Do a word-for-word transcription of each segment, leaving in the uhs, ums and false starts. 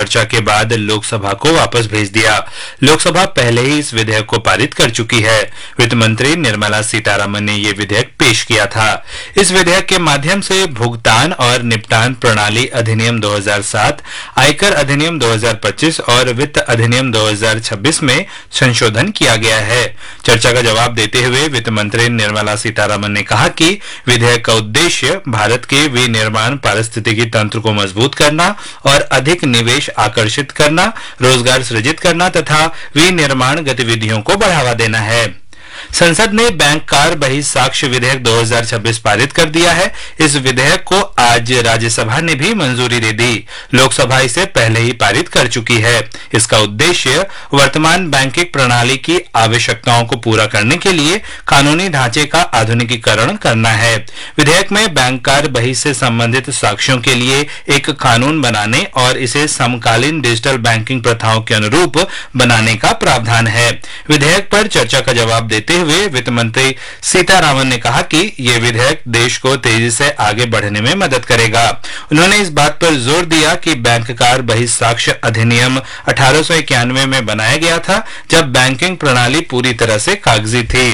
चर्चा के बाद लोकसभा को वापस भेज दिया। लोकसभा पहले ही इस विधेयक को पारित कर चुकी है। वित्त मंत्री निर्मला सीतारामन ने ये विधेयक पेश किया था। इस विधेयक के माध्यम से भुगतान और निपटान प्रणाली अधिनियम दो हज़ार सात, आयकर अधिनियम दो हज़ार पच्चीस और वित्त अधिनियम दो हज़ार छब्बीस में संशोधन किया गया है। चर्चा का जवाब देते हुए वित्त मंत्री निर्मला सीतारामन ने कहा कि विधेयक का उद्देश्य भारत के विनिर्माण पारिस्थितिकी तंत्र को मजबूत करना और अधिक निवेश आकर्षित करना, रोजगार सृजित करना तथा विनिर्माण गतिविधियों को बढ़ावा देना है। संसद ने बैंक कार बहिसाक्ष्य विधेयक दो हज़ार छब्बीस पारित कर दिया है। इस विधेयक को आज राज्यसभा ने भी मंजूरी दे दी। लोकसभा इसे पहले ही पारित कर चुकी है। इसका उद्देश्य वर्तमान बैंकिंग प्रणाली की आवश्यकताओं को पूरा करने के लिए कानूनी ढांचे का आधुनिकीकरण करना है। विधेयक में बैंक कार बही से संबंधित साक्ष्यों के लिए एक कानून बनाने और इसे समकालीन डिजिटल बैंकिंग प्रथाओं के अनुरूप बनाने का प्रावधान है। विधेयक पर चर्चा का जवाब देते हुए वित्त मंत्री सीतारामन ने कहा कि यह विधेयक देश को तेजी से आगे बढ़ने में मदद करेगा। उन्होंने इस बात पर जोर दिया कि बैंक कार बहिसाक्ष्य अधिनियम अठारह सौ इक्यानवे में बनाया गया था, जब बैंकिंग प्रणाली पूरी तरह से कागजी थी।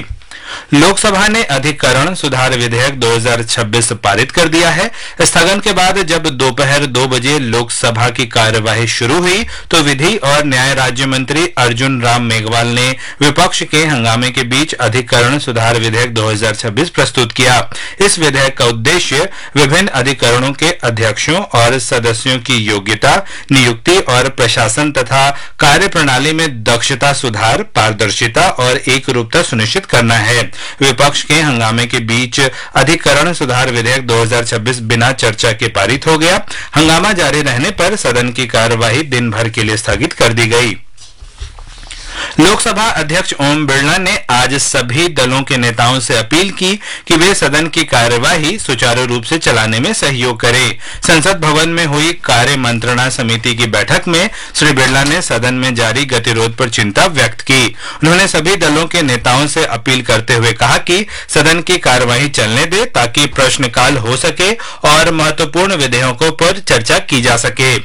लोकसभा ने अधिकरण सुधार विधेयक दो हज़ार छब्बीस पारित कर दिया है। स्थगन के बाद जब दोपहर दो बजे लोकसभा की कार्यवाही शुरू हुई तो विधि और न्याय राज्य मंत्री अर्जुन राम मेघवाल ने विपक्ष के हंगामे के बीच अधिकरण सुधार विधेयक दो हज़ार छब्बीस प्रस्तुत किया। इस विधेयक का उद्देश्य विभिन्न अधिकरणों के अध्यक्षों और सदस्यों की योग्यता, नियुक्ति और प्रशासन तथा कार्यप्रणाली में दक्षता सुधार, पारदर्शिता और एकरूपता सुनिश्चित करना है। विपक्ष के हंगामे के बीच अधिकरण सुधार विधेयक दो हज़ार छब्बीस बिना चर्चा के पारित हो गया। हंगामा जारी रहने पर सदन की कार्यवाही दिन भर के लिए स्थगित कर दी गई। लोकसभा अध्यक्ष ओम बिरला ने आज सभी दलों के नेताओं से अपील की कि वे सदन की कार्यवाही सुचारू रूप से चलाने में सहयोग करें। संसद भवन में हुई कार्य मंत्रणा समिति की बैठक में श्री बिरला ने सदन में जारी गतिरोध पर चिंता व्यक्त की। उन्होंने सभी दलों के नेताओं से अपील करते हुए कहा कि सदन की कार्यवाही चलने दे ताकि प्रश्नकाल हो सके और महत्वपूर्ण विधेयकों पर चर्चा की जा सके।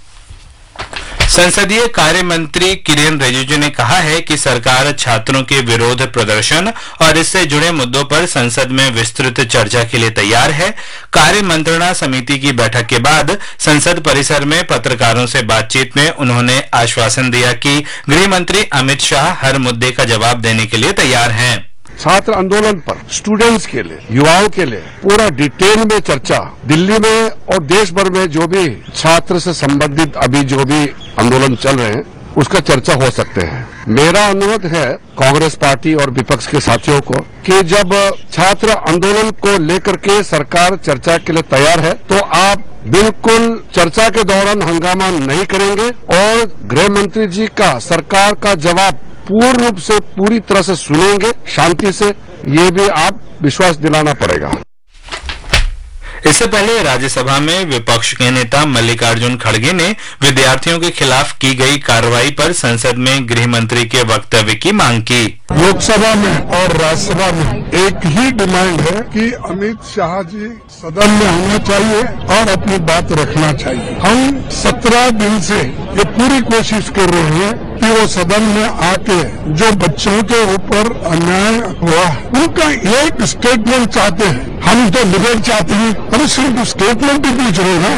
संसदीय कार्य मंत्री किरेन रिजिजू ने कहा है कि सरकार छात्रों के विरोध प्रदर्शन और इससे जुड़े मुद्दों पर संसद में विस्तृत चर्चा के लिए तैयार है। कार्य मंत्रणा समिति की बैठक के बाद संसद परिसर में पत्रकारों से बातचीत में उन्होंने आश्वासन दिया कि गृह मंत्री अमित शाह हर मुद्दे का जवाब देने के लिए तैयार हैं। छात्र आंदोलन पर स्टूडेंट्स के लिए, युवाओं के लिए पूरा डिटेल में चर्चा दिल्ली में और देश भर में जो भी छात्र से संबंधित अभी जो भी आंदोलन चल रहे हैं उसका चर्चा हो सकते हैं। मेरा अनुरोध है कांग्रेस पार्टी और विपक्ष के साथियों को कि जब छात्र आंदोलन को लेकर के सरकार चर्चा के लिए तैयार है तो आप बिल्कुल चर्चा के दौरान हंगामा नहीं करेंगे और गृह मंत्री जी का सरकार का जवाब पूर्ण रूप से पूरी तरह से सुनेंगे शांति से, ये भी आप विश्वास दिलाना पड़ेगा। इससे पहले राज्यसभा में विपक्ष के नेता मल्लिकार्जुन खड़गे ने विद्यार्थियों के खिलाफ की गई कार्रवाई पर संसद में गृह मंत्री के वक्तव्य की मांग की। लोकसभा में और राज्यसभा में एक ही डिमांड है कि अमित शाह जी सदन में आना चाहिए और अपनी बात रखना चाहिए। हम सत्रह दिन से ये पूरी कोशिश कर रहे हैं कि वो सदन में आके जो बच्चों के ऊपर अन्याय हुआ उनका एक स्टेटमेंट चाहते हैं। हम तो डिबेट चाहते हैं, अरे सिर्फ स्टेटमेंट ही पूछ रहे हैं।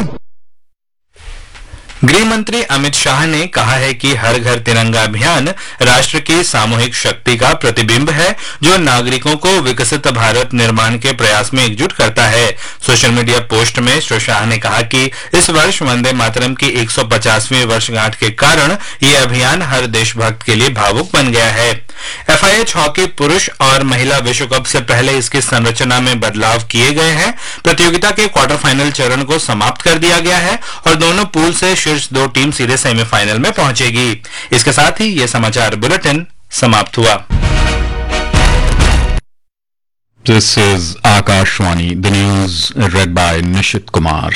गृह मंत्री अमित शाह ने कहा है कि हर घर तिरंगा अभियान राष्ट्र की सामूहिक शक्ति का प्रतिबिंब है जो नागरिकों को विकसित भारत निर्माण के प्रयास में एकजुट करता है। सोशल मीडिया पोस्ट में श्री शाह ने कहा कि इस वर्ष वंदे मातरम की एक सौ पचासवीं वर्षगांठ के कारण ये अभियान हर देशभक्त के लिए भावुक बन गया है। एफआईएच हॉकी पुरुष और महिला विश्व कप से पहले इसकी संरचना में बदलाव किए गए हैं। प्रतियोगिता के क्वार्टर फाइनल चरण को समाप्त कर दिया गया है और दोनों पूल से शीर्ष दो टीम सीधे सेमीफाइनल में पहुंचेगी। इसके साथ ही यह समाचार बुलेटिन समाप्त हुआ। This is Akashwani, the news read by Nishit Kumar.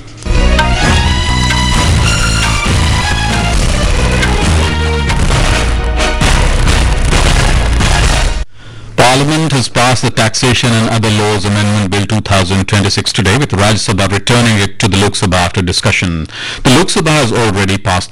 Parliament has passed the Taxation and Other Laws Amendment Bill two thousand twenty-six today, with Rajya Sabha returning it to the Lok Sabha after discussion. The Lok Sabha has already passed